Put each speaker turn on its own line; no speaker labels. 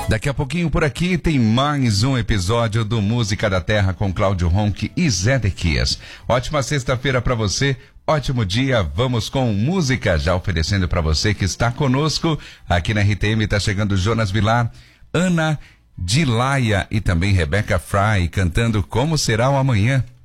Daqui a pouquinho por aqui tem mais um episódio do Música da Terra com Cláudio Ronck e Zé Dequias. Ótima sexta-feira para você, ótimo dia, vamos com música, já oferecendo para você que está conosco. Aqui na RTM está chegando Jonas Vilar, Ana Dilaia e também Rebeca Fry cantando Como Será o Amanhã.